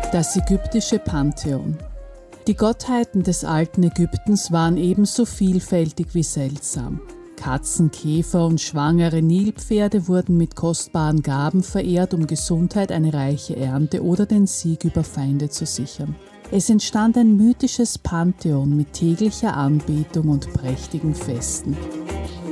Das ägyptische Pantheon. Die Gottheiten des alten Ägyptens waren ebenso vielfältig wie seltsam. Katzen, Käfer und schwangere Nilpferde wurden mit kostbaren Gaben verehrt, um Gesundheit, eine reiche Ernte oder den Sieg über Feinde zu sichern. Es entstand ein mythisches Pantheon mit täglicher Anbetung und prächtigen Festen.